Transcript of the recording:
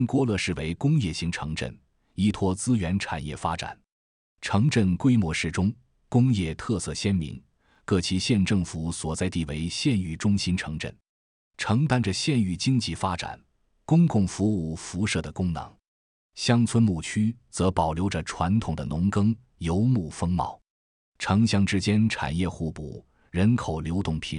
郭勒市为工业型城镇，依托资源产业发展。城镇规模适中，工业特色鲜明，各其县政府所在地为县域中心城镇，承担着县域经济发展、公共服务辐射的功能。乡村牧区则保留着传统的农耕、游牧风貌。城乡之间产业互补，人口流动频